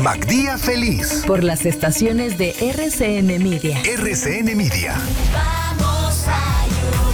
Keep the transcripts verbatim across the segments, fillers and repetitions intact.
MacDía Feliz. Por las estaciones de R C N Media. R C N Media. Vamos a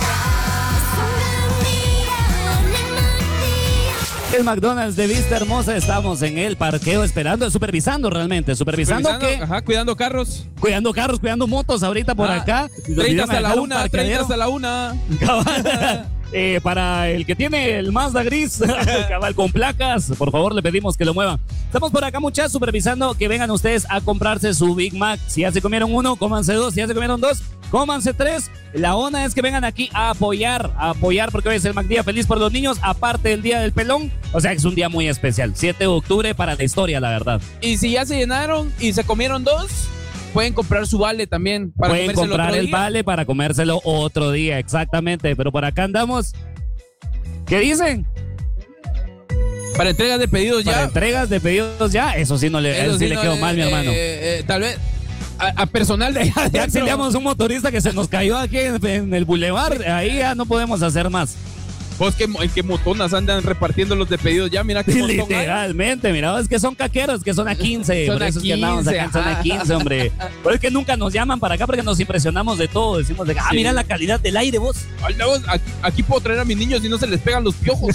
El McDonald's de Vista Hermosa, estamos en el parqueo esperando, supervisando realmente, supervisando, Supervisando, que, ajá, cuidando carros. cuidando carros, cuidando motos ahorita por Ah, acá. treinta hasta la una, treinta hasta la una. Eh, para el que tiene el Mazda gris, cabal con placas, por favor le pedimos que lo muevan. Estamos por acá, muchachos, supervisando que vengan ustedes a comprarse su Big Mac. Si ya se comieron uno, cómanse dos. Si ya se comieron dos, cómanse tres. La onda es que vengan aquí a apoyar, a apoyar, porque hoy es el MacDía Feliz por los niños, aparte del Día del Pelón. O sea que es un día muy especial. siete de octubre para la historia, la verdad. Y si ya se llenaron y se comieron dos, pueden comprar su vale también. Para Pueden comprar el día. vale para comérselo otro día, exactamente. Pero por acá andamos. ¿Qué dicen? Para entregas de pedidos ya. Para entregas de pedidos ya. Eso sí no le, eso sí le no, quedó eh, mal, mi eh, hermano. eh, tal vez a, a personal de allá Ya adentro. auxiliamos un motorista que se nos cayó aquí en, en el bulevar. Ahí ya no podemos hacer más. Pues que, que motonas andan repartiendo los de pedidos ya, mira qué montón hay. Literalmente, mira, es que son caqueros, que son a quince. Son por a eso es que andamos acá en quince, zona quince, hombre. Pero es que nunca nos llaman para acá porque nos impresionamos de todo. Decimos de, ah, Sí. mira la calidad del aire, vos. Ay, no, aquí, aquí puedo traer a mis niños y no se les pegan los piojos.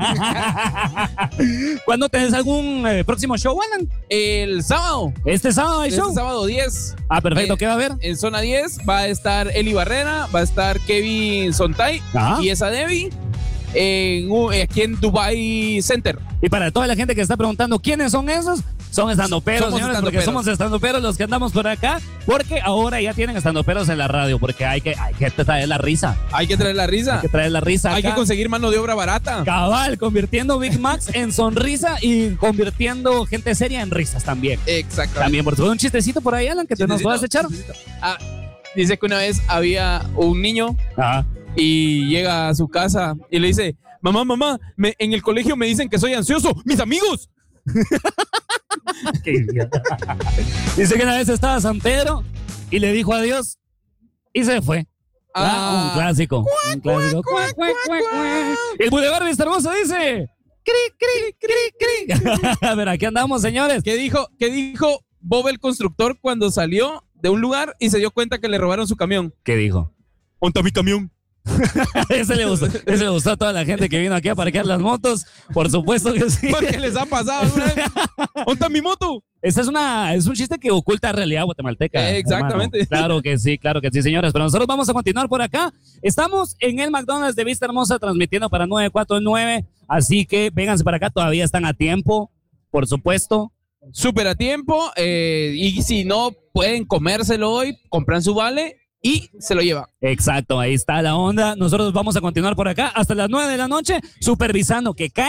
¿Cuándo tenés algún eh, próximo show, Alan? El sábado. Este sábado hay Este show. sábado diez. Ah, perfecto, Eh, ¿qué va a haber? En zona diez va a estar Eli Barrera, va a estar Kevin Sontay Ajá. y esa Debbie en, un- aquí en Dubai Center. Y para toda la gente que está preguntando quiénes son esos, son estandoperos, Somos señores, porque estandoperos. somos estandoperos los que andamos por acá, porque ahora ya tienen estandoperos en la radio, porque hay que, hay que traer la risa, Hay que traer la risa. hay que traer la risa Hay acá. que conseguir mano de obra barata. Cabal, convirtiendo Big Macs en sonrisa y convirtiendo gente seria en risas también. Exacto. También, por supuesto, un chistecito por ahí, Alan, que te nos puedas echar. Ah, dice que una vez había un niño Ajá. y llega a su casa y le dice, mamá, mamá, me- en el colegio me dicen que soy ansioso, mis amigos. Qué idiota. Dice que una vez estaba San Pedro y le dijo adiós y se fue. Ah, un clásico. Un clásico. Cuac, cuac, cuac, cuac. El Boulevard Vista Hermosa dice. Cri, cri, cri, cri. A ver, aquí andamos, señores. ¿Qué dijo, qué dijo Bob el constructor cuando salió de un lugar y se dio cuenta que le robaron su camión? ¿Qué dijo? ¿Onta mi camión? Ese le gustó, ese le gustó a toda la gente que vino aquí a parquear las motos. Por supuesto que sí. ¿Qué les ha pasado? ¿Onta mi moto? Ese es una, es un chiste que oculta realidad guatemalteca. Eh, exactamente. hermano. Claro que sí, claro que sí, señores. Pero nosotros vamos a continuar por acá. Estamos en el McDonald's de Vista Hermosa transmitiendo para nueve cuatro nueve. Así que vénganse para acá, todavía están a tiempo, por supuesto. Súper a tiempo. eh, y si no pueden comérselo hoy, compran su vale y se lo llevan. Exacto, ahí está la onda. Nosotros vamos a continuar por acá hasta las nueve de la noche, supervisando que cae.